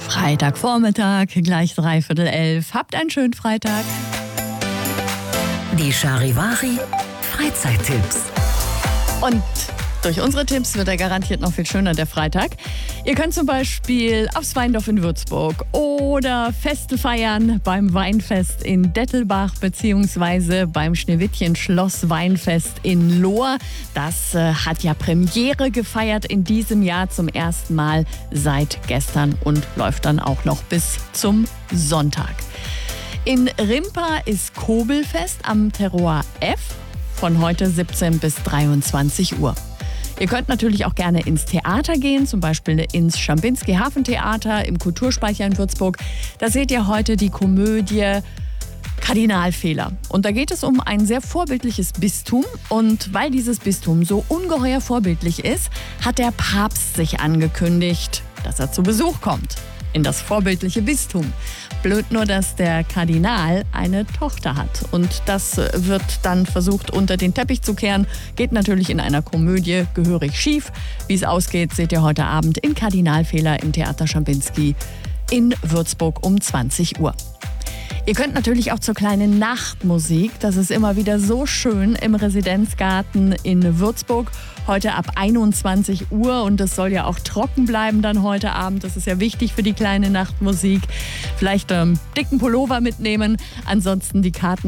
Freitagvormittag, gleich 11:15. Habt einen schönen Freitag. Die Charivari Freizeittipps. Und durch unsere Tipps wird er garantiert noch viel schöner, der Freitag. Ihr könnt zum Beispiel aufs Weindorf in Würzburg oder Feste feiern beim Weinfest in Dettelbach bzw. beim Schneewittchen-Schloss Weinfest in Lohr. Das hat ja Premiere gefeiert in diesem Jahr zum ersten Mal seit gestern und läuft dann auch noch bis zum Sonntag. In Rimpa ist Kobelfest am Terroir F von heute 17 bis 23 Uhr. Ihr könnt natürlich auch gerne ins Theater gehen, zum Beispiel ins Schambinski-Hafentheater im Kulturspeicher in Würzburg. Da seht ihr heute die Komödie Kardinalfehler. Und da geht es um ein sehr vorbildliches Bistum. Und weil dieses Bistum so ungeheuer vorbildlich ist, hat der Papst sich angekündigt, dass er zu Besuch kommt in das vorbildliche Bistum. Blöd nur, dass der Kardinal eine Tochter hat. Und das wird dann versucht, unter den Teppich zu kehren. Geht natürlich in einer Komödie gehörig schief. Wie es ausgeht, seht ihr heute Abend in Kardinalfehler im Theater Schambinski in Würzburg um 20 Uhr. Ihr könnt natürlich auch zur kleinen Nachtmusik. Das ist immer wieder so schön im Residenzgarten in Würzburg. Heute ab 21 Uhr und es soll ja auch trocken bleiben dann heute Abend. Das ist ja wichtig für die kleine Nachtmusik. Vielleicht dicken Pullover mitnehmen. Ansonsten die Karten